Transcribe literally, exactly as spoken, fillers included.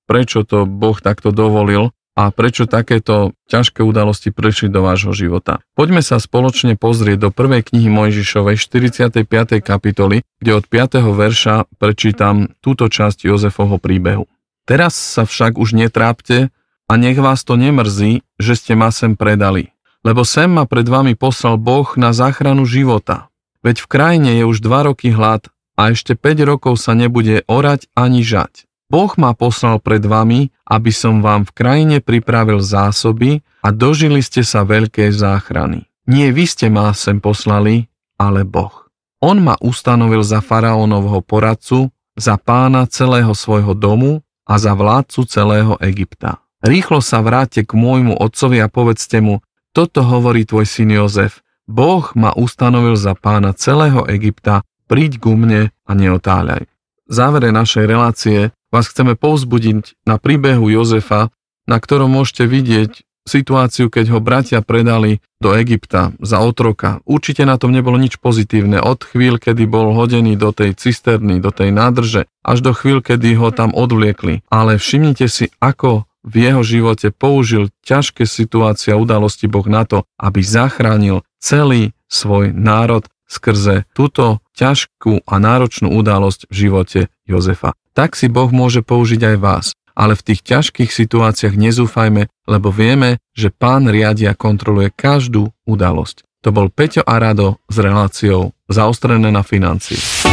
prečo to Boh takto dovolil a prečo takéto ťažké udalosti prišli do vášho života. Poďme sa spoločne pozrieť do prvej knihy Mojžišovej štyridsiatej piatej kapitoly, kde od piateho verša prečítam túto časť Jozefovho príbehu. Teraz sa však už netrápte a nech vás to nemrzí, že ste ma sem predali. Lebo sem ma pred vami poslal Boh na záchranu života. Veď v krajine je už dva roky hlad a ešte päť rokov sa nebude orať ani žať. Boh ma poslal pred vami, aby som vám v krajine pripravil zásoby a dožili ste sa veľkej záchrany. Nie vy ste ma sem poslali, ale Boh. On ma ustanovil za faraónovho poradcu, za pána celého svojho domu a za vládcu celého Egypta. Rýchlo sa vráťte k môjmu otcovi a povedzte mu, toto hovorí tvoj syn Jozef. Boh ma ustanovil za pána celého Egypta, príď ku mne a neotáľaj. V závere našej relácie vás chceme povzbudiť na príbehu Jozefa, na ktorom môžete vidieť situáciu, keď ho bratia predali do Egypta za otroka. Určite na tom nebolo nič pozitívne. Od chvíľ, kedy bol hodený do tej cisterny, do tej nádrže, až do chvíľ, kedy ho tam odvliekli. Ale všimnite si, ako v jeho živote použil ťažké situácie a udalosti Boh na to, aby zachránil celý svoj národ skrze túto ťažkú a náročnú udalosť v živote Jozefa. Tak si Boh môže použiť aj vás, ale v tých ťažkých situáciách nezúfajme, lebo vieme, že Pán riadi a kontroluje každú udalosť. To bol Peťo a Rado s reláciou Zaostrené na financie.